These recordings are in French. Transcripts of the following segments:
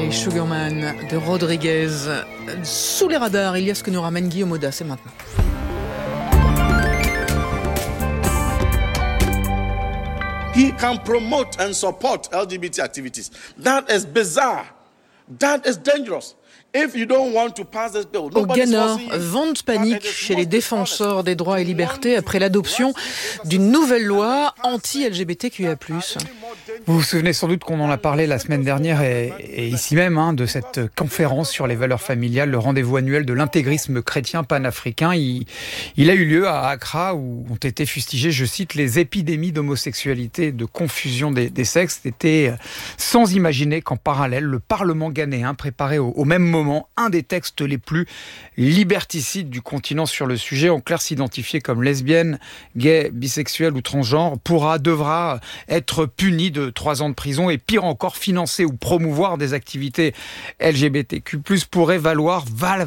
Allez, Sugarman de Rodriguez. Sous les radars, il y a ce que nous ramène Guillaume Audas, c'est maintenant. He can promote and support LGBT activities. That is bizarre. That is dangerous. Au Ghana, vent de panique chez les défenseurs des droits et libertés après l'adoption d'une nouvelle loi anti-LGBTQIA+. Vous vous souvenez sans doute qu'on en a parlé la semaine dernière et ici même de cette conférence sur les valeurs familiales, le rendez-vous annuel de l'intégrisme chrétien panafricain. Il a eu lieu à Accra où ont été fustigées, je cite, les épidémies d'homosexualité et de confusion des sexes. C'était sans imaginer qu'en parallèle, le Parlement ghanéen préparait au même moment un des textes les plus liberticides du continent sur le sujet. En clair, s'identifier comme lesbienne, gay, bisexuel ou transgenre devra être puni de 3 ans de prison et pire encore, financer ou promouvoir des activités LGBTQ+, pourrait valoir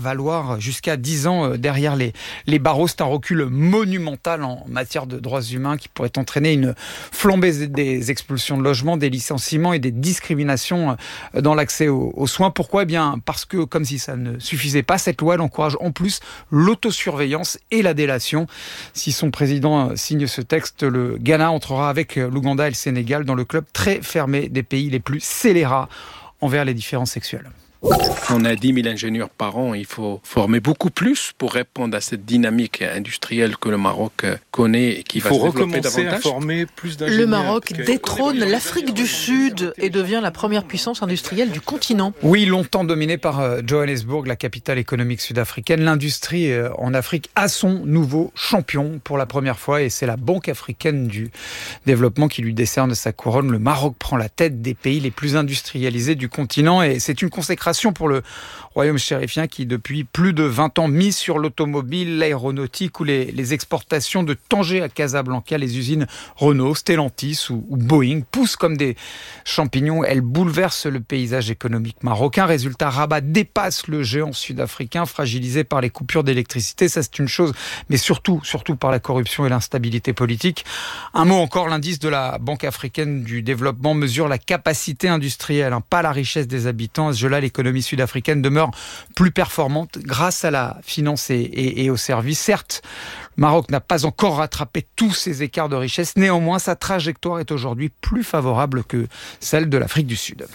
jusqu'à 10 ans derrière les barreaux. C'est un recul monumental en matière de droits humains qui pourrait entraîner une flambée des expulsions de logements, des licenciements et des discriminations dans l'accès aux soins. Pourquoi ? Eh bien, parce que, comme si ça ne suffisait pas, cette loi elle encourage en plus l'autosurveillance et la délation. Si son président signe ce texte, le Ghana entrera avec l'Ouganda et le Sénégal dans le club très fermé des pays les plus scélérats envers les différences sexuelles. On a 10 000 ingénieurs par an. Il faut former beaucoup plus pour répondre à cette dynamique industrielle que le Maroc connaît et qui va se développer davantage. Il faut recommencer à former plus d'ingénieurs. Le Maroc détrône l'Afrique du Sud et devient la première puissance industrielle du continent. Oui, longtemps dominée par Johannesburg, la capitale économique sud-africaine, l'industrie en Afrique a son nouveau champion pour la première fois et c'est la Banque africaine du développement qui lui décerne sa couronne. Le Maroc prend la tête des pays les plus industrialisés du continent et c'est une consécration pour le royaume chérifien qui, depuis plus de 20 ans, mise sur l'automobile, l'aéronautique ou les exportations de Tanger à Casablanca. Les usines Renault, Stellantis ou Boeing poussent comme des champignons. Elles bouleversent le paysage économique marocain. Résultat, Rabat dépasse le géant sud-africain, fragilisé par les coupures d'électricité. Ça, c'est une chose, mais surtout par la corruption et l'instabilité politique. Un mot encore, l'indice de la Banque africaine du développement mesure la capacité industrielle, pas la richesse des habitants. À ce jeu-là, l'économie sud-africaine demeure plus performante grâce à la finance et aux services. Certes, le Maroc n'a pas encore rattrapé tous ses écarts de richesse. Néanmoins, sa trajectoire est aujourd'hui plus favorable que celle de l'Afrique du Sud.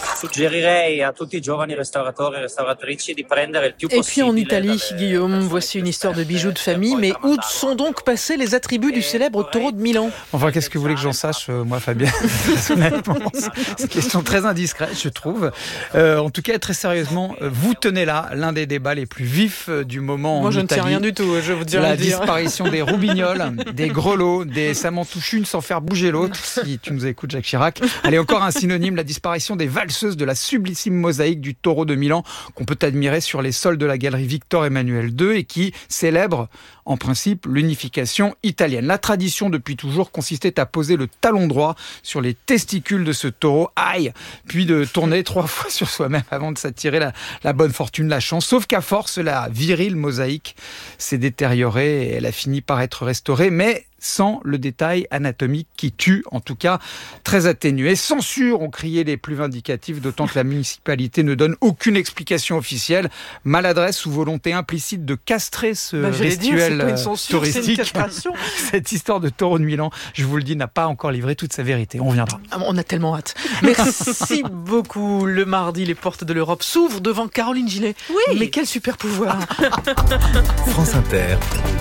Et puis en Italie, Guillaume, voici une histoire de bijoux de famille. Mais où sont donc passés les attributs du célèbre taureau de Milan ? Enfin, qu'est-ce que vous voulez que j'en sache, moi, Fabien ? Honnêtement, c'est une question très indiscrète, je trouve. En tout cas, très sérieusement, vous tenez là l'un des débats les plus vifs du moment en Italie. Moi, je ne sais rien du tout, je vous dirais. La disparition des roubignoles, des grelots, des ça m'en touche une sans faire bouger l'autre, si tu nous écoutes, Jacques Chirac. Allez, encore un synonyme, la disparition des valseuses de la sublissime mosaïque du taureau de Milan qu'on peut admirer sur les sols de la galerie Victor Emmanuel II et qui célèbre en principe l'unification italienne. La tradition depuis toujours consistait à poser le talon droit sur les testicules de ce taureau, puis de tourner 3 fois sur soi-même avant de s'attirer la bonne fortune, la chance. Sauf qu'à force, la virile mosaïque s'est détériorée et elle a fini par être restaurée, mais sans le détail anatomique qui tue, en tout cas très atténué. Censure, ont crié les plus vindicatifs, d'autant que la municipalité ne donne aucune explication officielle. Maladresse ou volonté implicite de castrer ce rituel touristique. Cette histoire de taureau de Milan, je vous le dis, n'a pas encore livré toute sa vérité. On viendra. On a tellement hâte. Merci beaucoup. Le mardi, les portes de l'Europe s'ouvrent devant Caroline Gillet. Oui. Mais quel super pouvoir. France Inter.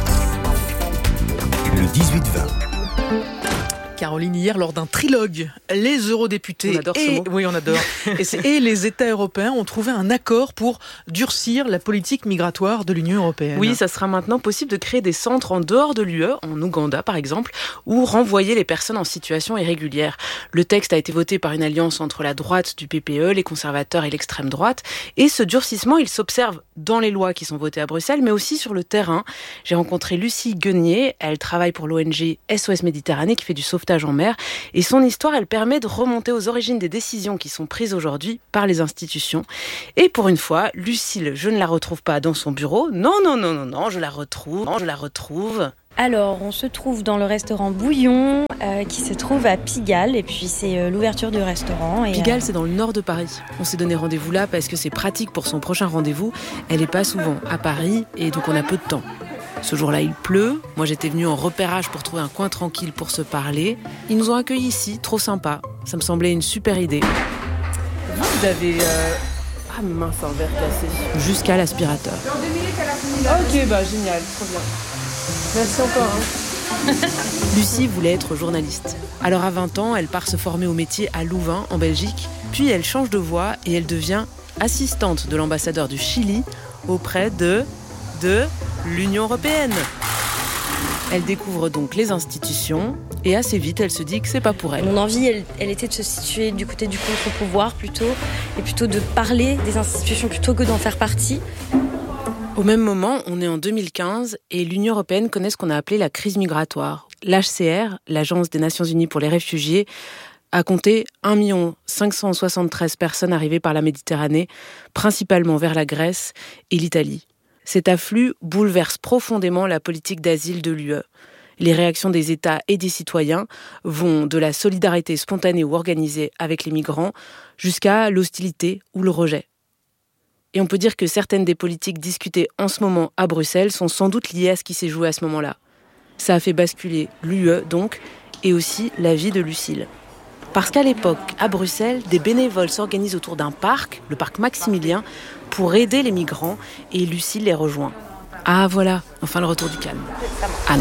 Le 18-20. Caroline, hier, lors d'un trilogue, les eurodéputés on adore ce mot. Oui, on adore. et les États européens ont trouvé un accord pour durcir la politique migratoire de l'Union européenne. Oui, ça sera maintenant possible de créer des centres en dehors de l'UE, en Ouganda par exemple, ou renvoyer les personnes en situation irrégulière. Le texte a été voté par une alliance entre la droite du PPE, les conservateurs et l'extrême droite. Et ce durcissement, il s'observe dans les lois qui sont votées à Bruxelles, mais aussi sur le terrain. J'ai rencontré Lucie Guenier, elle travaille pour l'ONG SOS Méditerranée qui fait du sauvetage en mer. Et son histoire, elle permet de remonter aux origines des décisions qui sont prises aujourd'hui par les institutions. Et pour une fois, Lucille, je ne la retrouve pas dans son bureau. Non, je la retrouve. Alors, on se trouve dans le restaurant Bouillon, qui se trouve à Pigalle, et puis c'est l'ouverture du restaurant. Pigalle, c'est dans le nord de Paris. On s'est donné rendez-vous là parce que c'est pratique pour son prochain rendez-vous. Elle n'est pas souvent à Paris, et donc on a peu de temps. Ce jour-là, il pleut. Moi, j'étais venue en repérage pour trouver un coin tranquille pour se parler. Ils nous ont accueillis ici, trop sympa. Ça me semblait une super idée. Vous avez... Ah mince, un verre cassé. Jusqu'à l'aspirateur. Ok, génial, trop bien. Merci encore. Lucie voulait être journaliste. Alors à 20 ans, elle part se former au métier à Louvain, en Belgique. Puis elle change de voie et elle devient assistante de l'ambassadeur du Chili auprès de l'Union européenne. Elle découvre donc les institutions et assez vite, elle se dit que c'est pas pour elle. Mon envie, elle était de se situer du côté du contre-pouvoir plutôt, et plutôt de parler des institutions plutôt que d'en faire partie. Au même moment, on est en 2015 et l'Union européenne connaît ce qu'on a appelé la crise migratoire. L'HCR, l'Agence des Nations Unies pour les réfugiés, a compté 1 573 000 personnes arrivées par la Méditerranée, principalement vers la Grèce et l'Italie. Cet afflux bouleverse profondément la politique d'asile de l'UE. Les réactions des États et des citoyens vont de la solidarité spontanée ou organisée avec les migrants jusqu'à l'hostilité ou le rejet. Et on peut dire que certaines des politiques discutées en ce moment à Bruxelles sont sans doute liées à ce qui s'est joué à ce moment-là. Ça a fait basculer l'UE, donc, et aussi la vie de Lucile. Parce qu'à l'époque, à Bruxelles, des bénévoles s'organisent autour d'un parc, le parc Maximilien, pour aider les migrants, et Lucile les rejoint. Ah voilà, enfin le retour du calme. Anne.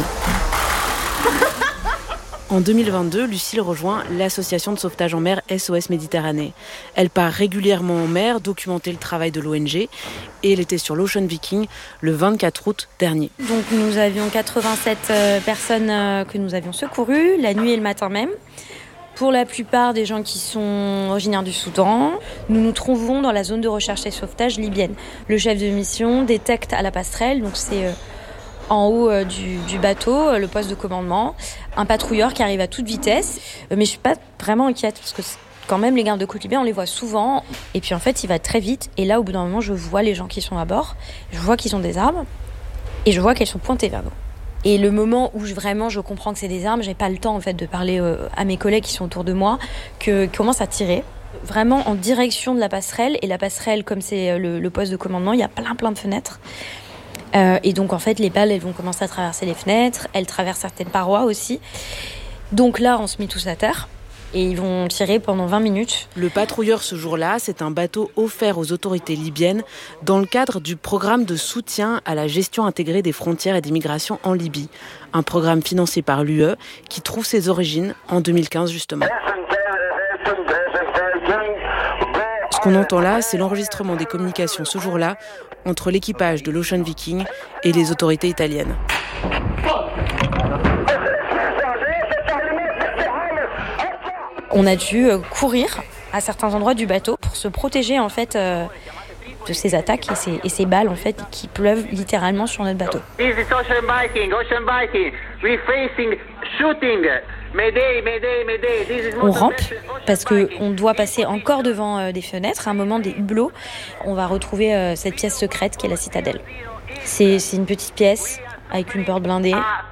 En 2022, Lucile rejoint l'association de sauvetage en mer SOS Méditerranée. Elle part régulièrement en mer documenter le travail de l'ONG et elle était sur l'Ocean Viking le 24 août dernier. Donc nous avions 87 personnes que nous avions secourues la nuit et le matin même. Pour la plupart des gens qui sont originaires du Soudan, nous nous trouvons dans la zone de recherche et sauvetage libyenne. Le chef de mission détecte à la passerelle, donc c'est en haut du bateau, le poste de commandement, un patrouilleur qui arrive à toute vitesse. Mais je suis pas vraiment inquiète parce que quand même les gardes de côte libyens, on les voit souvent. Et puis en fait, il va très vite. Et là, au bout d'un moment, je vois les gens qui sont à bord, je vois qu'ils ont des armes et je vois qu'elles sont pointées vers nous. Et le moment où je comprends que c'est des armes, j'ai pas le temps en fait de parler à mes collègues qui sont autour de moi, qui commencent à tirer vraiment en direction de la passerelle. Et la passerelle, comme c'est le poste de commandement, il y a plein de fenêtres. Et donc en fait les balles elles vont commencer à traverser les fenêtres, elles traversent certaines parois aussi. Donc là on se met tous à terre et ils vont tirer pendant 20 minutes. Le patrouilleur ce jour-là, c'est un bateau offert aux autorités libyennes dans le cadre du programme de soutien à la gestion intégrée des frontières et des migrations en Libye. Un programme financé par l'UE qui trouve ses origines en 2015 justement. Ce qu'on entend là, c'est l'enregistrement des communications ce jour-là entre l'équipage de l'Ocean Viking et les autorités italiennes. On a dû courir à certains endroits du bateau pour se protéger en fait de ces attaques et ces balles en fait qui pleuvent littéralement sur notre bateau. On rampe parce qu'on doit passer encore devant des fenêtres, à un moment des hublots. On va retrouver cette pièce secrète qui est la citadelle. C'est une petite pièce avec une porte blindée.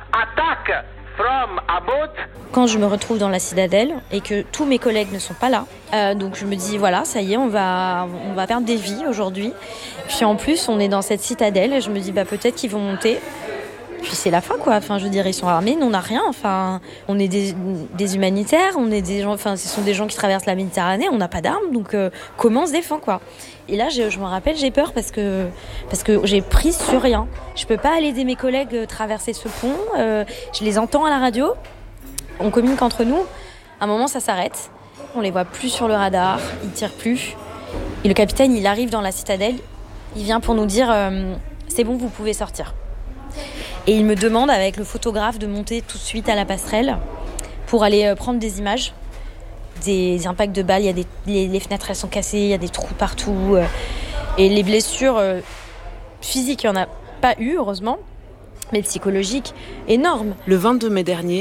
Quand je me retrouve dans la citadelle et que tous mes collègues ne sont pas là, donc je me dis voilà, ça y est, on va perdre des vies aujourd'hui. Puis en plus, on est dans cette citadelle et je me dis peut-être qu'ils vont monter. Puis c'est la fin quoi. Enfin, je veux dire, ils sont armés, nous on n'a rien. Enfin, on est des humanitaires, on est des gens. Enfin, ce sont des gens qui traversent la Méditerranée. On n'a pas d'armes, donc comment on se défend quoi. Et là, je me rappelle, j'ai peur parce que j'ai prise sur rien. Je peux pas aller aider mes collègues traverser ce pont. Je les entends à la radio. On communique entre nous. À un moment, ça s'arrête. On les voit plus sur le radar. Ils tirent plus. Et le capitaine, il arrive dans la citadelle. Il vient pour nous dire c'est bon, vous pouvez sortir. Et il me demande avec le photographe de monter tout de suite à la passerelle pour aller prendre des images. Des impacts de balles, il y a les fenêtres elles sont cassées, il y a des trous partout. Et les blessures physiques, il n'y en a pas eu, heureusement, mais psychologiques, énormes. Le 22 mai dernier,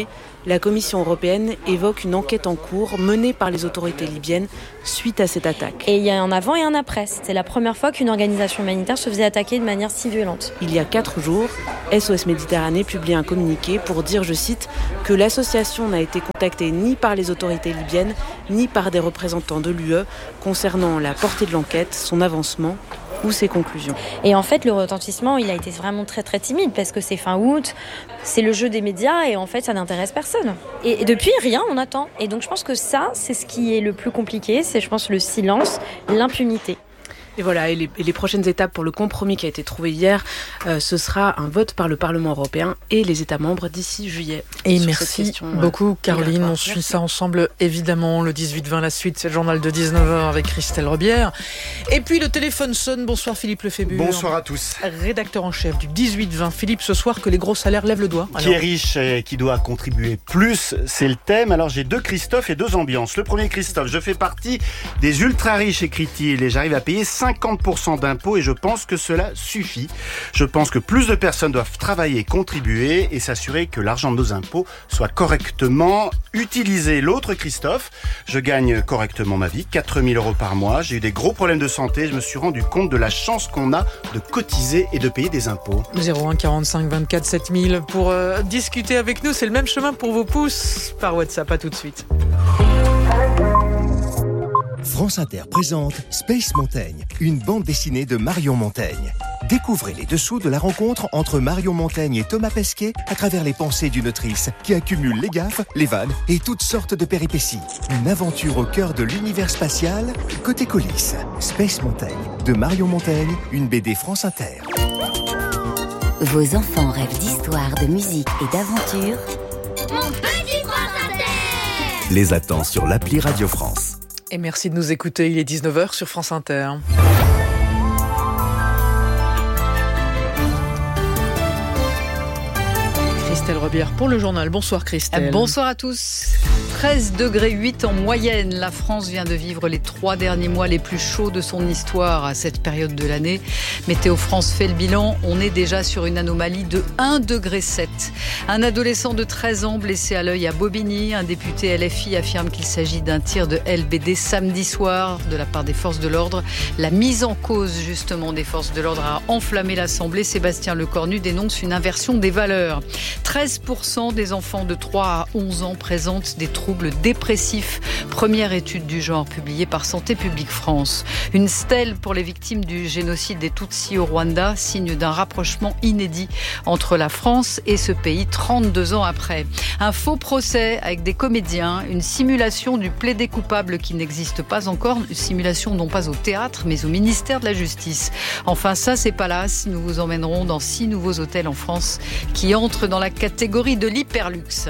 La Commission européenne évoque une enquête en cours menée par les autorités libyennes suite à cette attaque. Et il y a un avant et un après. C'était la première fois qu'une organisation humanitaire se faisait attaquer de manière si violente. Il y a 4 jours, SOS Méditerranée publie un communiqué pour dire, je cite, que l'association n'a été contactée ni par les autorités libyennes, ni par des représentants de l'UE concernant la portée de l'enquête, son avancement ou ses conclusions. Et en fait, le retentissement, il a été vraiment très très timide parce que c'est fin août, c'est le jeu des médias et en fait, ça n'intéresse personne. Et depuis, rien, on attend. Et donc, je pense que ça, c'est ce qui est le plus compliqué, c'est, je pense, le silence, l'impunité. Et voilà, et les prochaines étapes pour le compromis qui a été trouvé hier, ce sera un vote par le Parlement européen et les États membres d'ici juillet. Et merci beaucoup Caroline, on suit ça ensemble évidemment, le 18-20, la suite, c'est le journal de 19h avec Christelle Robière. Et puis le téléphone sonne, bonsoir Philippe Lefébure. Bonsoir à tous. Rédacteur en chef du 18-20, Philippe, ce soir que les gros salaires lèvent le doigt. Qui est riche et qui doit contribuer plus, c'est le thème. Alors j'ai 2 Christophe et 2 ambiances. Le premier Christophe, je fais partie des ultra riches, écrit-il, et j'arrive à payer 50% d'impôts et je pense que cela suffit. Je pense que plus de personnes doivent travailler, contribuer et s'assurer que l'argent de nos impôts soit correctement utilisé. L'autre Christophe, je gagne correctement ma vie, 4 000 € par mois. J'ai eu des gros problèmes de santé. Je me suis rendu compte de la chance qu'on a de cotiser et de payer des impôts. 01 45 24 7000 pour discuter avec nous. C'est le même chemin pour vos pouces par WhatsApp. À tout de suite. France Inter présente Space Montaigne, une bande dessinée de Marion Montaigne. Découvrez les dessous de la rencontre entre Marion Montaigne et Thomas Pesquet à travers les pensées d'une autrice qui accumule les gaffes, les vannes et toutes sortes de péripéties. Une aventure au cœur de l'univers spatial, côté coulisses. Space Montaigne, de Marion Montaigne, une BD France Inter. Vos enfants rêvent d'histoire, de musique et d'aventure. Mon petit France Inter les attend sur l'appli Radio France. Et merci de nous écouter, il est 19h sur France Inter. Christelle Robière pour le journal. Bonsoir Christelle. Bonsoir à tous. 13,8 degrés en moyenne. La France vient de vivre les 3 derniers mois les plus chauds de son histoire à cette période de l'année. Météo France fait le bilan. On est déjà sur une anomalie de 1,7 degré. Un adolescent de 13 ans blessé à l'œil à Bobigny. Un député LFI affirme qu'il s'agit d'un tir de LBD samedi soir de la part des forces de l'ordre. La mise en cause justement des forces de l'ordre a enflammé l'Assemblée. Sébastien Lecornu dénonce une inversion des valeurs. 13% des enfants de 3 à 11 ans présentent des troubles dépressifs. Première étude du genre publiée par Santé publique France. Une stèle pour les victimes du génocide des Tutsis au Rwanda, signe d'un rapprochement inédit entre la France et ce pays 32 ans après. Un faux procès avec des comédiens, une simulation du plaidé coupable qui n'existe pas encore, une simulation non pas au théâtre mais au ministère de la Justice. Enfin ça c'est Palace, nous vous emmènerons dans 6 nouveaux hôtels en France qui entrent dans la catégorie de l'hyperluxe.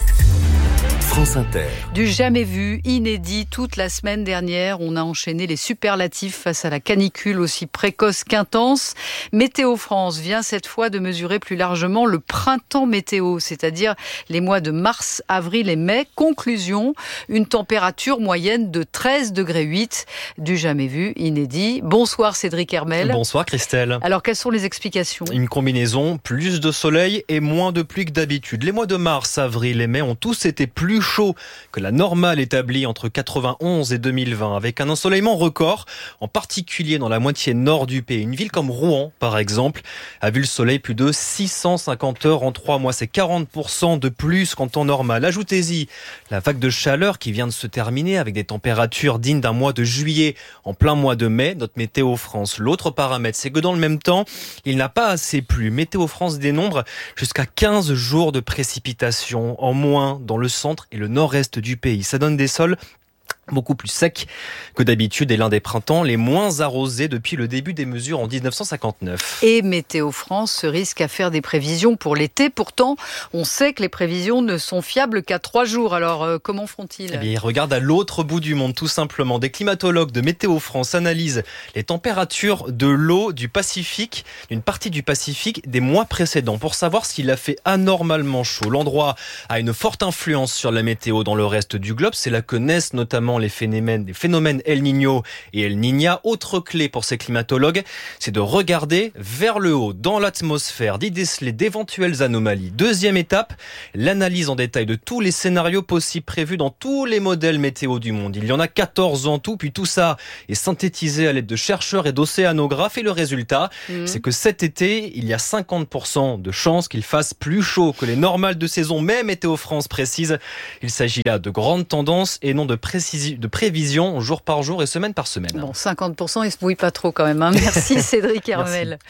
France Inter. Du jamais vu, inédit, toute la semaine dernière, on a enchaîné les superlatifs face à la canicule aussi précoce qu'intense. Météo France vient cette fois de mesurer plus largement le printemps météo, c'est-à-dire les mois de mars, avril et mai. Conclusion, une température moyenne de 13,8 degrés, du jamais vu, inédit. Bonsoir Cédric Hermel. Bonsoir Christelle. Alors quelles sont les explications ? Une combinaison, plus de soleil et moins de pluie que d'habitude. Les mois de mars, avril et mai ont tous été plus chaud que la normale établie entre 91 et 2020, avec un ensoleillement record, en particulier dans la moitié nord du pays. Une ville comme Rouen, par exemple, a vu le soleil plus de 650 heures en 3 mois. C'est 40% de plus qu'en temps normal. Ajoutez-y la vague de chaleur qui vient de se terminer avec des températures dignes d'un mois de juillet en plein mois de mai. Notre Météo France. L'autre paramètre, c'est que dans le même temps, il n'a pas assez plu. Météo France dénombre jusqu'à 15 jours de précipitations en moins dans le centre et le nord-est du pays. Ça donne des sols beaucoup plus secs que d'habitude et l'un des printemps les moins arrosés depuis le début des mesures en 1959. Et Météo France se risque à faire des prévisions pour l'été. Pourtant, on sait que les prévisions ne sont fiables qu'à 3 jours. Alors, comment feront-ils ? Eh bien, ils regardent à l'autre bout du monde, tout simplement. Des climatologues de Météo France analysent les températures de l'eau du Pacifique, d'une partie du Pacifique des mois précédents, pour savoir s'il a fait anormalement chaud. L'endroit a une forte influence sur la météo dans le reste du globe. C'est là que naissent notamment concernant les phénomènes El Niño et El Niña. Autre clé pour ces climatologues, c'est de regarder vers le haut, dans l'atmosphère, d'y déceler d'éventuelles anomalies. Deuxième étape, l'analyse en détail de tous les scénarios possibles prévus dans tous les modèles météo du monde. Il y en a 14 en tout, puis tout ça est synthétisé à l'aide de chercheurs et d'océanographes. Et le résultat, c'est que cet été, il y a 50% de chances qu'il fasse plus chaud que les normales de saison, mais Météo France précise. Il s'agit là de grandes tendances et non de prévisions jour par jour et semaine par semaine. Bon, 50%, il se mouille pas trop quand même. Hein. Merci Cédric Hermel. Merci.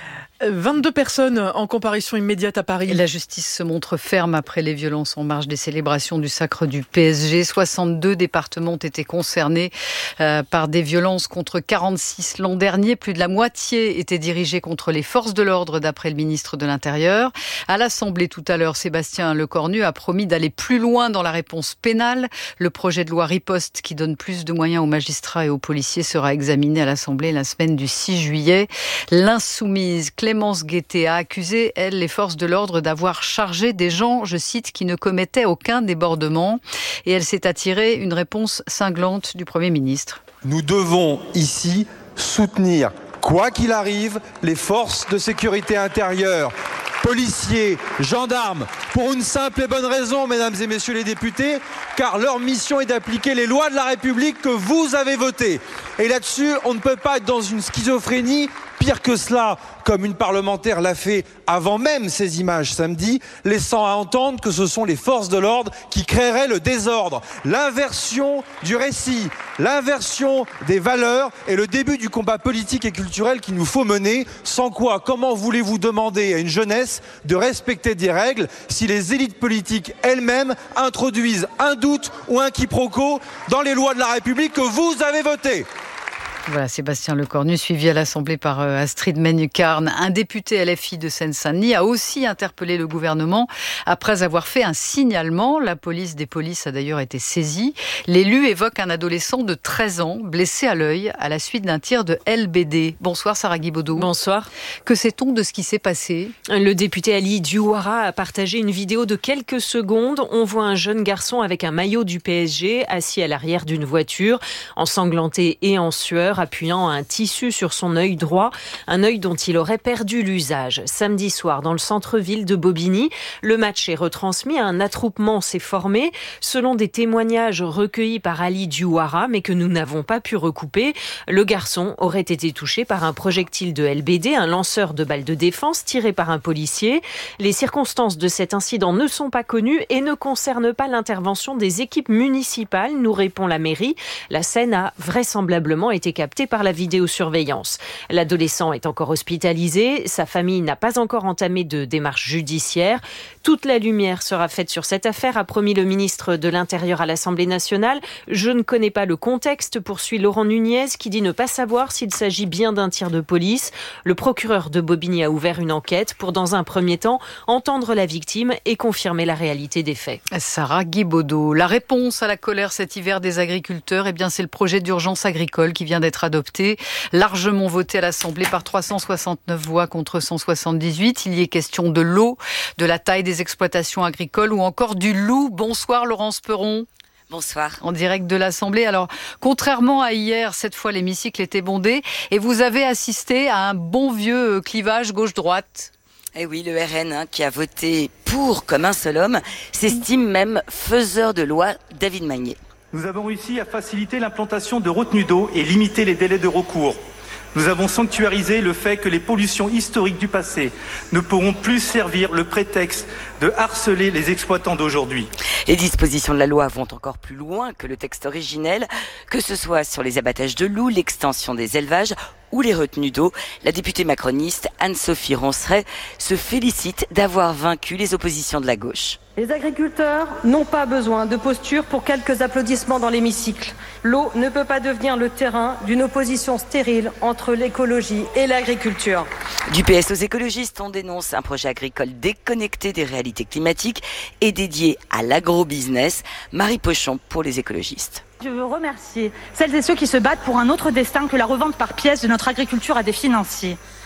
22 personnes en comparution immédiate à Paris. La justice se montre ferme après les violences en marge des célébrations du sacre du PSG. 62 départements ont été concernés par des violences contre 46 l'an dernier. Plus de la moitié étaient dirigées contre les forces de l'ordre, d'après le ministre de l'Intérieur. À l'Assemblée tout à l'heure, Sébastien Lecornu a promis d'aller plus loin dans la réponse pénale. Le projet de loi Riposte, qui donne plus de moyens aux magistrats et aux policiers, sera examiné à l'Assemblée la semaine du 6 juillet. L'insoumise Clémence Guettet a accusé, elle, les forces de l'ordre d'avoir chargé des gens, je cite, qui ne commettaient aucun débordement. Et elle s'est attirée une réponse cinglante du Premier ministre. Nous devons ici soutenir, quoi qu'il arrive, les forces de sécurité intérieure, policiers, gendarmes, pour une simple et bonne raison, mesdames et messieurs les députés, car leur mission est d'appliquer les lois de la République que vous avez votées. Et là-dessus, on ne peut pas être dans une schizophrénie. Pire que cela, comme une parlementaire l'a fait avant même ces images samedi, laissant à entendre que ce sont les forces de l'ordre qui créeraient le désordre. L'inversion du récit, l'inversion des valeurs est le début du combat politique et culturel qu'il nous faut mener. Sans quoi, comment voulez-vous demander à une jeunesse de respecter des règles si les élites politiques elles-mêmes introduisent un doute ou un quiproquo dans les lois de la République que vous avez votées ? Voilà, Sébastien Lecornu, suivi à l'Assemblée par Astrid Meigne-Carne. Un député LFI de Seine-Saint-Denis a aussi interpellé le gouvernement après avoir fait un signalement. La police des polices a d'ailleurs été saisie. L'élu évoque un adolescent de 13 ans blessé à l'œil à la suite d'un tir de LBD. Bonsoir Sarah Guibaudou. Bonsoir. Que sait-on de ce qui s'est passé ? Le député Ali Diouara a partagé une vidéo de quelques secondes. On voit un jeune garçon avec un maillot du PSG assis à l'arrière d'une voiture, ensanglanté et en sueur, appuyant un tissu sur son œil droit, un œil dont il aurait perdu l'usage. Samedi soir, dans le centre-ville de Bobigny, le match est retransmis, un attroupement s'est formé, selon des témoignages recueillis par Ali Diouara, mais que nous n'avons pas pu recouper. Le garçon aurait été touché par un projectile de LBD, un lanceur de balles de défense tiré par un policier. Les circonstances de cet incident ne sont pas connues et ne concernent pas l'intervention des équipes municipales, nous répond la mairie. La scène a vraisemblablement été capté par la vidéosurveillance. L'adolescent est encore hospitalisé. Sa famille n'a pas encore entamé de démarche judiciaire. Toute la lumière sera faite sur cette affaire, a promis le ministre de l'Intérieur à l'Assemblée nationale. Je ne connais pas le contexte, poursuit Laurent Nunez, qui dit ne pas savoir s'il s'agit bien d'un tir de police. Le procureur de Bobigny a ouvert une enquête pour, dans un premier temps, entendre la victime et confirmer la réalité des faits. Sarah Guibaudou. La réponse à la colère cet hiver des agriculteurs, eh bien, c'est le projet d'urgence agricole qui vient d'être adopté, largement voté à l'Assemblée par 369 voix contre 178. Il y est question de l'eau, de la taille des exploitations agricoles ou encore du loup. Bonsoir Laurence Perron. Bonsoir. En direct de l'Assemblée. Alors, contrairement à hier, cette fois l'hémicycle était bondé et vous avez assisté à un bon vieux clivage gauche-droite. Eh oui, le RN qui a voté pour comme un seul homme s'estime même faiseur de loi, David Magnier. Nous avons réussi à faciliter l'implantation de retenues d'eau et limiter les délais de recours. Nous avons sanctuarisé le fait que les pollutions historiques du passé ne pourront plus servir le prétexte de harceler les exploitants d'aujourd'hui. Les dispositions de la loi vont encore plus loin que le texte originel, que ce soit sur les abattages de loups, l'extension des élevages ou les retenues d'eau. La députée macroniste Anne-Sophie Ronceret se félicite d'avoir vaincu les oppositions de la gauche. Les agriculteurs n'ont pas besoin de posture pour quelques applaudissements dans l'hémicycle. L'eau ne peut pas devenir le terrain d'une opposition stérile entre l'écologie et l'agriculture. Du PS aux écologistes, on dénonce un projet agricole déconnecté des réalités climatiques et dédié à l'agro-business. Marie Pochon pour les écologistes. Je veux remercier celles et ceux qui se battent pour un autre destin que la revente par pièces de notre agriculture à des financiers.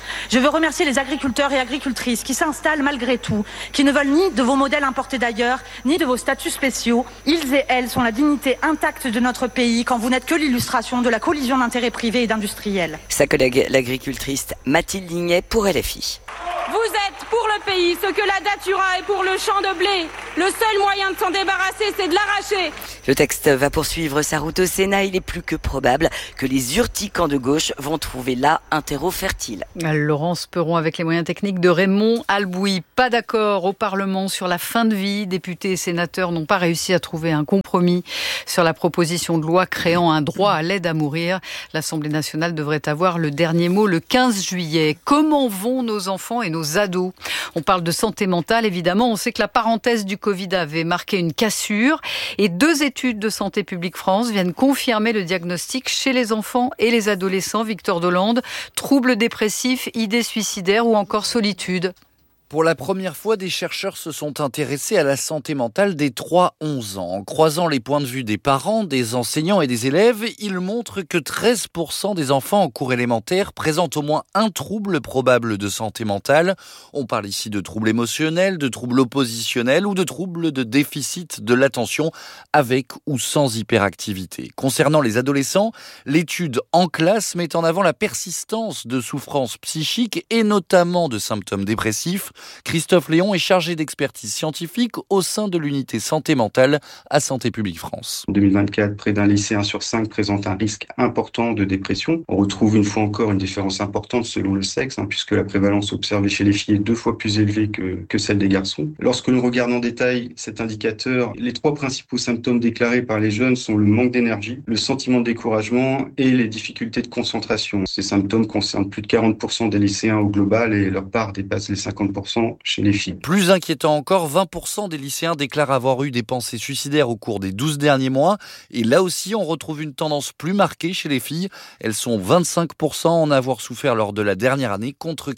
Je veux remercier les agriculteurs et agricultrices qui s'installent malgré tout, qui ne veulent ni de vos modèles importés d'ailleurs, ni de vos statuts spéciaux. Ils et elles sont la dignité intacte de notre pays quand vous n'êtes que l'illustration de la collision d'intérêts privés et d'industriels. Sa collègue l'agricultrice Mathilde Lignet pour LFI. Vous êtes pour le pays ce que la datura est pour le champ de blé. Le seul moyen de s'en débarrasser, c'est de l'arracher. Le texte va poursuivre sa route au Sénat. Il est plus que probable que les urticants de gauche vont trouver là un terreau fertile. Laurence Perron avec les moyens techniques de Raymond Albouy. Pas d'accord au Parlement sur la fin de vie. Députés et sénateurs n'ont pas réussi à trouver un compromis sur la proposition de loi créant un droit à l'aide à mourir. L'Assemblée nationale devrait avoir le dernier mot le 15 juillet. Comment vont nos enfants et nos ados ? On parle de santé mentale, évidemment. On sait que la parenthèse du Covid avait marqué une cassure. Et 2 études de Santé publique France viennent confirmer le diagnostic chez les enfants et les adolescents. Victor Dolande, troubles dépressifs, idées suicidaires ou encore solitude. Pour la première fois, des chercheurs se sont intéressés à la santé mentale des 3-11 ans. En croisant les points de vue des parents, des enseignants et des élèves, ils montrent que 13% des enfants en cours élémentaire présentent au moins un trouble probable de santé mentale. On parle ici de troubles émotionnels, de troubles oppositionnels ou de troubles de déficit de l'attention avec ou sans hyperactivité. Concernant les adolescents, l'étude en classe met en avant la persistance de souffrances psychiques et notamment de symptômes dépressifs. Christophe Léon est chargé d'expertise scientifique au sein de l'unité santé mentale à Santé publique France. En 2024, près d'un lycéen sur 5 présente un risque important de dépression. On retrouve une fois encore une différence importante selon le sexe, puisque la prévalence observée chez les filles est 2 fois plus élevée que celle des garçons. Lorsque l'on regarde en détail cet indicateur, les 3 principaux symptômes déclarés par les jeunes sont le manque d'énergie, le sentiment de découragement et les difficultés de concentration. Ces symptômes concernent plus de 40% des lycéens au global et leur part dépasse les 50% chez les filles. Plus inquiétant encore, 20% des lycéens déclarent avoir eu des pensées suicidaires au cours des 12 derniers mois. Et là aussi, on retrouve une tendance plus marquée chez les filles. Elles sont 25% à en avoir souffert lors de la dernière année, contre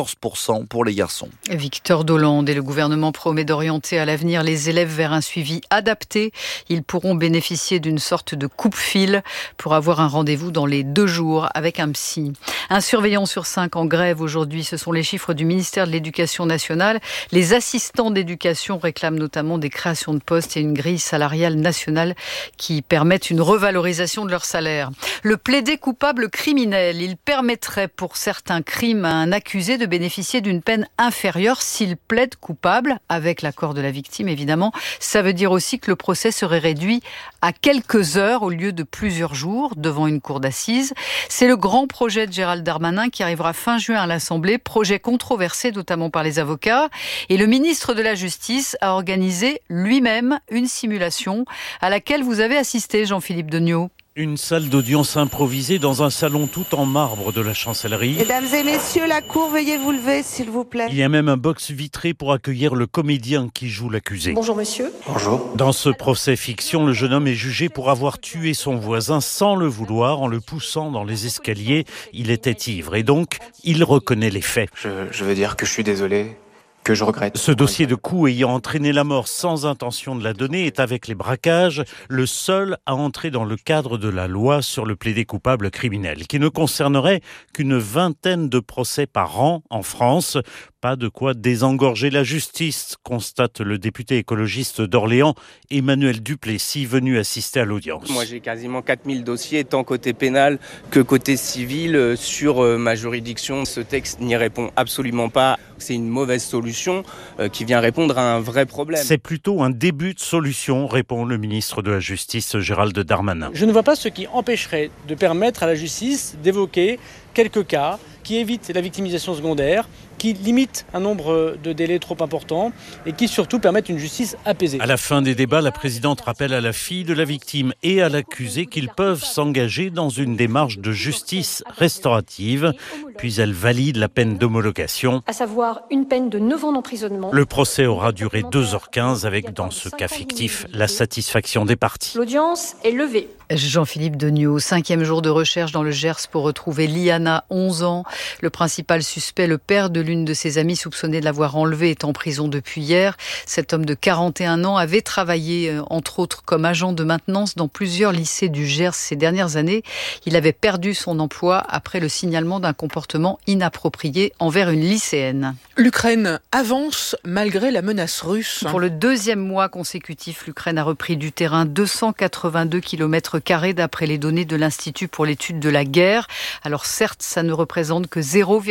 14% pour les garçons. Victor Dolande et le gouvernement promet d'orienter à l'avenir les élèves vers un suivi adapté. Ils pourront bénéficier d'une sorte de coupe-fil pour avoir un rendez-vous dans les 2 jours avec un psy. Un surveillant sur 5 en grève aujourd'hui, ce sont les chiffres du ministère de l'Éducation nationale. Les assistants d'éducation réclament notamment des créations de postes et une grille salariale nationale qui permettent une revalorisation de leur salaire. Le plaider coupable criminel, il permettrait pour certains crimes à un accusé de bénéficier d'une peine inférieure s'il plaide coupable, avec l'accord de la victime évidemment. Ça veut dire aussi que le procès serait réduit à quelques heures au lieu de plusieurs jours devant une cour d'assises. C'est le grand projet de Gérald Darmanin qui arrivera fin juin à l'Assemblée, projet controversé notamment par les avocats. Et le ministre de la Justice a organisé lui-même une simulation à laquelle vous avez assisté, Jean-Philippe Degnaud. Une salle d'audience improvisée dans un salon tout en marbre de la chancellerie. Mesdames et messieurs, la cour, veuillez vous lever, s'il vous plaît. Il y a même un box vitré pour accueillir le comédien qui joue l'accusé. Bonjour monsieur. Bonjour. Dans ce procès fiction, le jeune homme est jugé pour avoir tué son voisin sans le vouloir, en le poussant dans les escaliers. Il était ivre et donc, il reconnaît les faits. Je veux dire que je suis désolé, que je regrette. Ce dossier de coup ayant entraîné la mort sans intention de la donner est, avec les braquages, le seul à entrer dans le cadre de la loi sur le plaidé coupable criminel, qui ne concernerait qu'une 20aine de procès par an en France. Pas de quoi désengorger la justice, constate le député écologiste d'Orléans, Emmanuel Duplessis, venu assister à l'audience. Moi, j'ai quasiment 4000 dossiers, tant côté pénal que côté civil, sur ma juridiction. Ce texte n'y répond absolument pas. C'est une mauvaise solution qui vient répondre à un vrai problème. C'est plutôt un début de solution, répond le ministre de la Justice, Gérald Darmanin. Je ne vois pas ce qui empêcherait de permettre à la justice d'évoquer quelques cas qui évitent la victimisation secondaire, qui limitent un nombre de délais trop importants et qui surtout permettent une justice apaisée. À la fin des débats, la présidente rappelle à la fille de la victime et à l'accusé qu'ils peuvent s'engager dans une démarche de justice restaurative, puis elle valide la peine d'homologation. À savoir une peine de 9 ans d'emprisonnement. Le procès aura duré 2h15 avec, dans ce cas fictif, la satisfaction des parties. L'audience est levée. Jean-Philippe Degnaud, 5e jour de recherche dans le Gers pour retrouver Liana, 11 ans. Le principal suspect, le père de l'une de ses amies soupçonnée de l'avoir enlevé, est en prison depuis hier. Cet homme de 41 ans avait travaillé, entre autres, comme agent de maintenance dans plusieurs lycées du Gers ces dernières années. Il avait perdu son emploi après le signalement d'un comportement inapproprié envers une lycéenne. L'Ukraine avance malgré la menace russe. Pour le deuxième mois consécutif, l'Ukraine a repris du terrain, 282 km² d'après les données de l'Institut pour l'étude de la guerre. Alors certes, ça ne représente que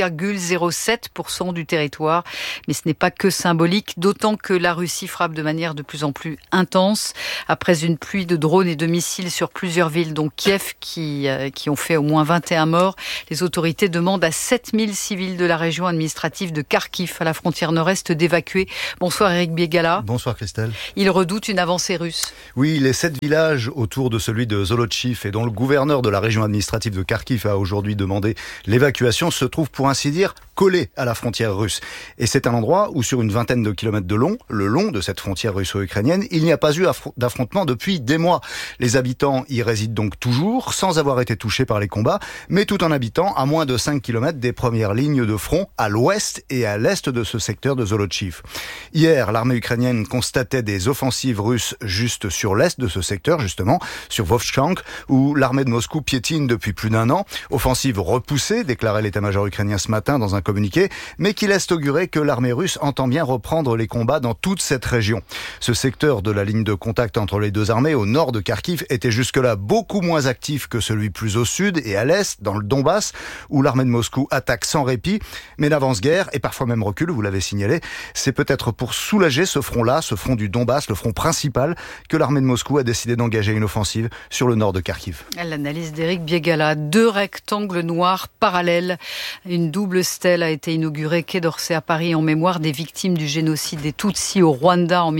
0,07% du territoire, mais ce n'est pas que symbolique, d'autant que la Russie frappe de manière de plus en plus intense. Après une pluie de drones et de missiles sur plusieurs villes, dont Kiev, qui ont fait au moins 21 morts, les autorités demandent à 7000 civils de la région administrative de Kharkiv, à la frontière nord-est, d'évacuer. Bonsoir Eric Biegala. Bonsoir Christelle. Il redoute une avancée russe. Oui, les 7 villages autour de celui de Zolochiv et dont le gouverneur de la région administrative de Kharkiv a aujourd'hui demandé l'évacuation se trouvent pour ainsi dire collés à la frontière russe. Et c'est un endroit où sur une vingtaine de kilomètres de long, le long de cette frontière russo-ukrainienne, il n'y a pas eu d'affrontement depuis des mois. Les habitants y résident donc toujours, sans avoir été touchés par les combats, mais tout en habitant à moins de 5 kilomètres des premières lignes de front à l'ouest et à l'est de ce secteur de Zolochiv. Hier, l'armée ukrainienne constatait des offensives russes juste sur l'est de ce secteur, justement, sur Vovchansk, où l'armée de Moscou piétine depuis plus d'un an. Offensive repoussée, déclarait l'état-major ukrainien ce matin dans un communiqué, mais qui laisse augurer que l'armée russe entend bien reprendre les combats dans toute cette région. Ce secteur de la ligne de contact entre les deux armées au nord de Kharkiv était jusque-là beaucoup moins actif que celui plus au sud et à l'est, dans le Donbass, où l'armée de Moscou attaque sans répit, mais n'avance guère et parfois même recule, vous l'avez signalé. C'est peut-être pour soulager ce front-là, ce front du Donbass, le front principal, que l'armée de Moscou a décidé d'engager une offensive sur le nord de Kharkiv. L'analyse d'Éric Biegala. 2 rectangles noirs parallèles. Une double stèle a été inaugurée quai d'Orsay à Paris en mémoire des victimes du génocide des Tutsis au Rwanda en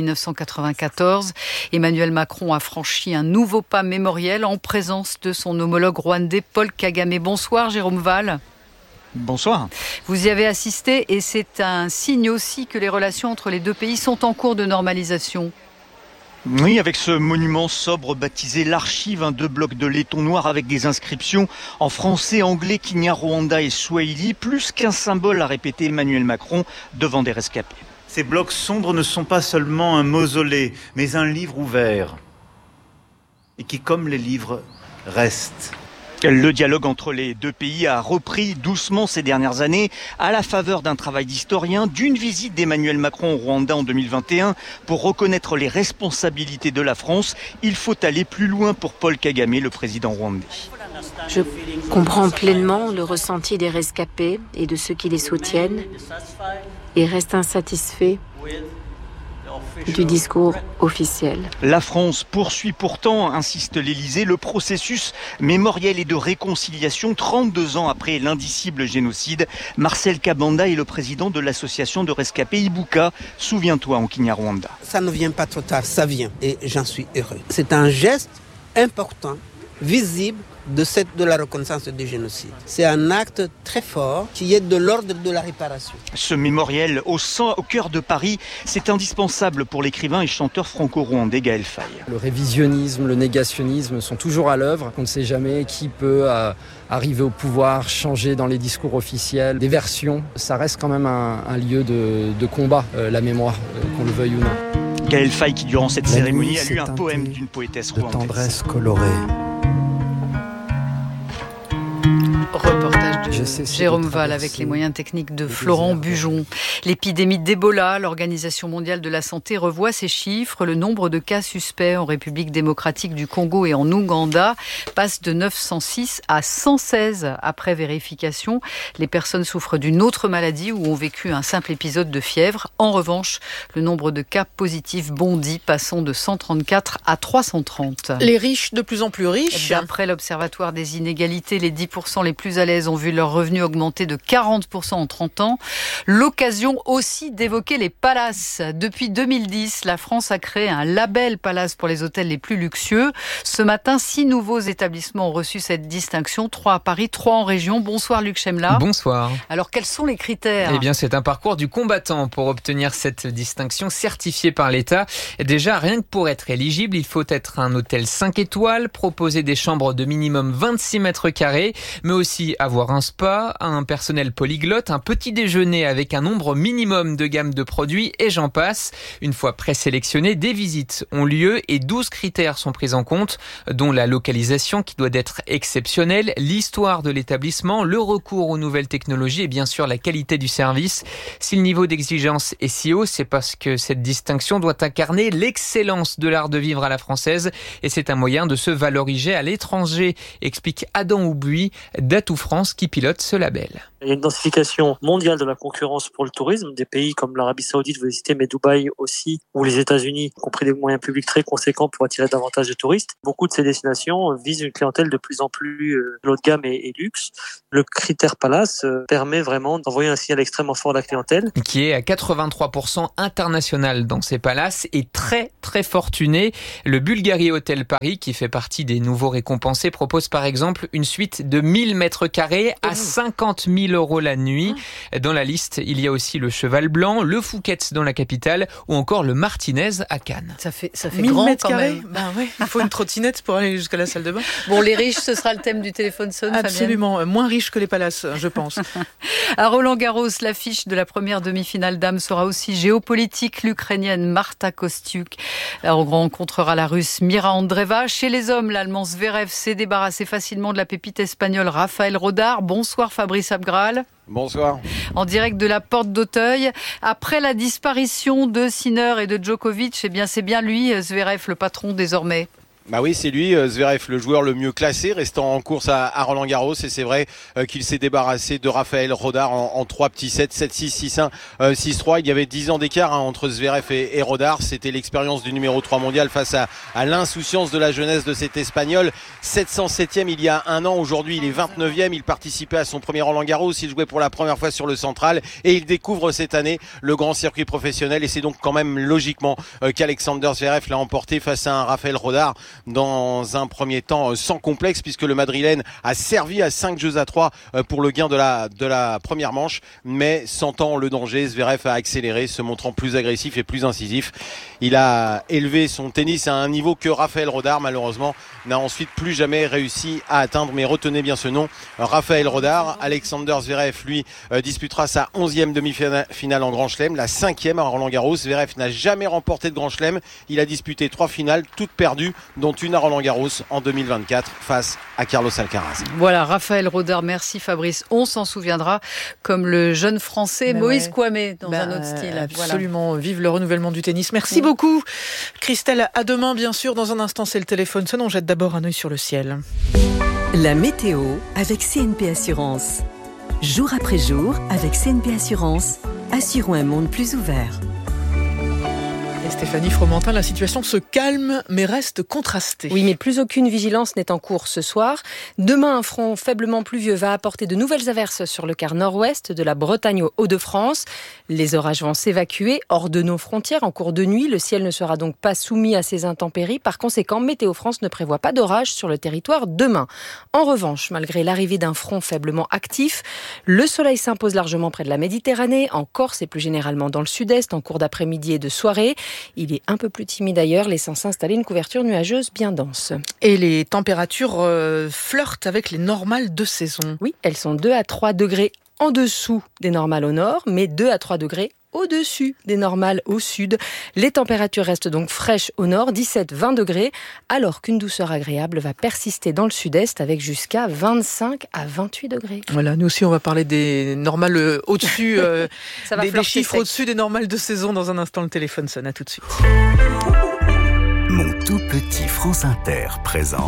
1994. Emmanuel Macron a franchi un nouveau pas mémoriel en présence de son homologue rwandais Paul Kagame. Bonsoir Jérôme Val. Bonsoir. Vous y avez assisté et c'est un signe aussi que les relations entre les deux pays sont en cours de normalisation. Oui, avec ce monument sobre baptisé l'Archive, 2 blocs de laiton noir avec des inscriptions en français, anglais, kinyarwanda et swahili, plus qu'un symbole, a répété Emmanuel Macron devant des rescapés. Ces blocs sombres ne sont pas seulement un mausolée, mais un livre ouvert. Et qui, comme les livres, reste. Le dialogue entre les deux pays a repris doucement ces dernières années à la faveur d'un travail d'historien, d'une visite d'Emmanuel Macron au Rwanda en 2021 pour reconnaître les responsabilités de la France. Il faut aller plus loin pour Paul Kagame, le président rwandais. Je comprends pleinement le ressenti des rescapés et de ceux qui les soutiennent et reste insatisfait du discours officiel. La France poursuit pourtant, insiste l'Élysée, le processus mémoriel et de réconciliation 32 ans après l'indicible génocide. Marcel Kabanda est le président de l'association de rescapés Ibuka. Souviens-toi en Kinyarwanda. Ça ne vient pas trop tard, ça vient et j'en suis heureux. C'est un geste important, visible, de la reconnaissance du génocide. C'est un acte très fort qui est de l'ordre de la réparation. Ce mémoriel au cœur de Paris, c'est indispensable pour l'écrivain et chanteur franco-rwandais Gaël Faye. Le révisionnisme, le négationnisme sont toujours à l'œuvre. On ne sait jamais qui peut arriver au pouvoir, changer dans les discours officiels, des versions. Ça reste quand même un lieu de combat, la mémoire, qu'on le veuille ou non. Gaël Faye qui, durant cette cérémonie, a lu un poème d'une poétesse rwandaise. De tendresse colorée. Reportage de Jérôme Val avec les moyens techniques de Florent Bujon. L'épidémie d'Ebola, l'Organisation mondiale de la santé revoit ses chiffres. Le nombre de cas suspects en République démocratique du Congo et en Ouganda passe de 906 à 116 après vérification. Les personnes souffrent d'une autre maladie ou ont vécu un simple épisode de fièvre. En revanche, le nombre de cas positifs bondit, passant de 134 à 330. Les riches de plus en plus riches. D'après l'Observatoire des inégalités, les 10% les plus à l'aise ont vu leurs revenus augmenter de 40% en 30 ans. L'occasion aussi d'évoquer les palaces. Depuis 2010, la France a créé un label palace pour les hôtels les plus luxueux. Ce matin, 6 nouveaux établissements ont reçu cette distinction, 3 à Paris, 3 en région. Bonsoir Luc Chemla. Bonsoir. Alors quels sont les critères ? Eh bien, c'est un parcours du combattant pour obtenir cette distinction certifiée par l'État. Déjà, rien que pour être éligible, il faut être un hôtel 5 étoiles, proposer des chambres de minimum 26 mètres carrés mais aussi avoir un spa, un personnel polyglotte, un petit déjeuner avec un nombre minimum de gamme de produits et j'en passe. Une fois présélectionnés, des visites ont lieu et 12 critères sont pris en compte, dont la localisation qui doit être exceptionnelle, l'histoire de l'établissement, le recours aux nouvelles technologies et bien sûr la qualité du service. Si le niveau d'exigence est si haut, c'est parce que cette distinction doit incarner l'excellence de l'art de vivre à la française et c'est un moyen de se valoriser à l'étranger, explique Adam Houbuy d'Atout France qui pilote ce label. Il y a une densification mondiale de la concurrence pour le tourisme. Des pays comme l'Arabie Saoudite, vous les citez, mais Dubaï aussi, ou les États-Unis ont pris des moyens publics très conséquents pour attirer davantage de touristes. Beaucoup de ces destinations visent une clientèle de plus en plus haut de gamme et luxe. Le critère Palace permet vraiment d'envoyer un signal extrêmement fort à la clientèle. Qui est à 83% international dans ces palaces et très très fortuné. Le Bulgari Hotel Paris, qui fait partie des nouveaux récompensés, propose par exemple une suite de 1000 mètres carrés à 50 000 € la nuit. Dans la liste, il y a aussi le Cheval Blanc, le Phuket dans la capitale ou encore le Martinez à Cannes. Ça fait 1000 grand mètres quand carrés. même. Ben ouais, il faut une trottinette pour aller jusqu'à la salle de bain. Bon, les riches, ce sera le thème du téléphone sonne, Fabienne. Absolument, moins riches que les palaces, je pense. À Roland-Garros, l'affiche de la première demi-finale dames sera aussi géopolitique. L'Ukrainienne Marta Kostyuk rencontrera la Russe Mira Andreeva. Chez les hommes, l'Allemand Zverev s'est débarrassé facilement de la pépite espagnole Raphaël Rodar. Bonsoir Fabrice Abgral. Bonsoir. En direct de la Porte d'Auteuil. Après la disparition de Sinner et de Djokovic, eh bien c'est bien lui, Zverev, le patron désormais. Bah oui, c'est lui, Zverev, le joueur le mieux classé, restant en course à Roland-Garros. Et c'est vrai qu'il s'est débarrassé de Raphaël Rodar en 3 petits sets, 7-6, 6-1, 6-3. Il y avait 10 ans d'écart entre Zverev et Rodar. C'était l'expérience du numéro 3 mondial face à l'insouciance de la jeunesse de cet Espagnol. 707e il y a un an. Aujourd'hui, il est 29e. Il participait à son premier Roland-Garros. Il jouait pour la première fois sur le central. Et il découvre cette année le grand circuit professionnel. Et c'est donc quand même logiquement qu'Alexander Zverev l'a emporté face à un Raphaël Rodar. Dans un premier temps sans complexe, puisque le Madrilène a servi à 5-3 pour le gain de la première manche, mais sentant le danger, Zverev a accéléré, se montrant plus agressif et plus incisif. Il a élevé son tennis à un niveau que Raphaël Rodar, malheureusement, n'a ensuite plus jamais réussi à atteindre. Mais retenez bien ce nom, Raphaël Rodar. Alexander Zverev, lui, disputera sa 11e demi-finale en Grand Chelem, la 5e à Roland-Garros. Zverev n'a jamais remporté de Grand Chelem. Il a disputé 3 finales, toutes perdues, dont une à Roland-Garros en 2024 face à Carlos Alcaraz. Voilà, Raphaël Rodar, merci Fabrice. On s'en souviendra comme le jeune français Moïse Kouamé dans un autre style. Absolument, voilà. Vive le renouvellement du tennis. Merci beaucoup Christelle, à demain bien sûr. Dans un instant, c'est le téléphone sonne. On jette d'abord un œil sur le ciel. La météo avec CNP Assurance. Jour après jour, avec CNP Assurance, assurons un monde plus ouvert. Et Stéphanie Fromentin, la situation se calme mais reste contrastée. Oui, mais plus aucune vigilance n'est en cours ce soir. Demain, un front faiblement pluvieux va apporter de nouvelles averses sur le quart nord-ouest de la Bretagne aux Hauts-de-France. Les orages vont s'évacuer hors de nos frontières en cours de nuit. Le ciel ne sera donc pas soumis à ces intempéries. Par conséquent, Météo France ne prévoit pas d'orage sur le territoire demain. En revanche, malgré l'arrivée d'un front faiblement actif, le soleil s'impose largement près de la Méditerranée, en Corse et plus généralement dans le sud-est en cours d'après-midi et de soirée. Il est un peu plus timide ailleurs, laissant s'installer une couverture nuageuse bien dense. Et les températures flirtent avec les normales de saison. Oui, elles sont 2 à 3 degrés en dessous des normales au nord, mais 2 à 3 degrés au-dessus des normales au sud. Les températures restent donc fraîches au nord, 17-20 degrés, alors qu'une douceur agréable va persister dans le sud-est avec jusqu'à 25 à 28 degrés. Voilà, nous aussi on va parler des normales au-dessus, des chiffres au-dessus des normales de saison. Dans un instant, le téléphone sonne. À tout de suite. Mon tout petit France Inter présente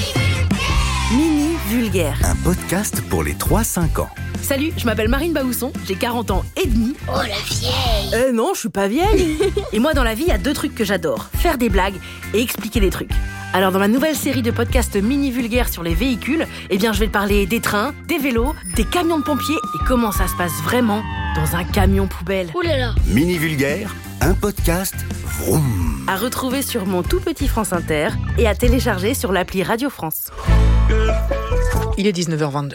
Mini Vulgaire, un podcast pour les 3-5 ans. Salut, je m'appelle Marine Baousson, j'ai 40 ans et demi. Oh la vieille! Non, je suis pas vieille. Et moi dans la vie, il y a 2 trucs que j'adore, faire des blagues et expliquer des trucs. Alors dans ma nouvelle série de podcasts Mini Vulgaire sur les véhicules, eh bien je vais te parler des trains, des vélos, des camions de pompiers et comment ça se passe vraiment dans un camion poubelle. Ouh là là! Mini Vulgaire, un podcast vroom. À retrouver sur mon tout petit France Inter et à télécharger sur l'appli Radio France. Il est 19h22.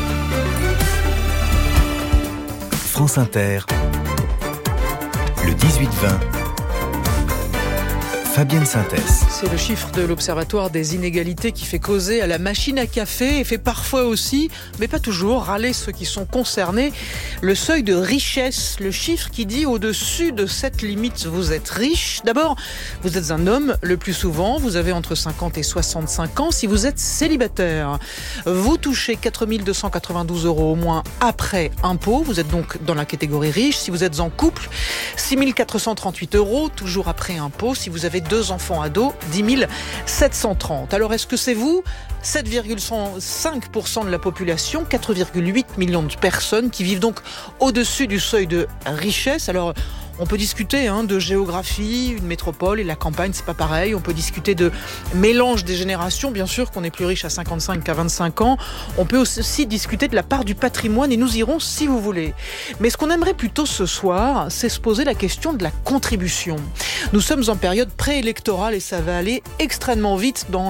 France Inter, le 18-20, Fabienne Synthès. C'est le chiffre de l'Observatoire des inégalités qui fait causer à la machine à café et fait parfois aussi, mais pas toujours, râler ceux qui sont concernés. Le seuil de richesse, le chiffre qui dit au-dessus de cette limite, vous êtes riche. D'abord, vous êtes un homme le plus souvent, vous avez entre 50 et 65 ans. Si vous êtes célibataire, vous touchez 4 292 € au moins après impôt. Vous êtes donc dans la catégorie riche. Si vous êtes en couple, 6 438 €, toujours après impôt. Si vous avez 2 enfants ados, 10 730. Alors, est-ce que c'est vous ? 7,5% de la population, 4,8 millions de personnes qui vivent donc au-dessus du seuil de richesse. Alors, on peut discuter de géographie, une métropole et la campagne, c'est pas pareil. On peut discuter de mélange des générations. Bien sûr qu'on est plus riche à 55 qu'à 25 ans. On peut aussi discuter de la part du patrimoine et nous irons si vous voulez. Mais ce qu'on aimerait plutôt ce soir, c'est se poser la question de la contribution. Nous sommes en période préélectorale et ça va aller extrêmement vite dans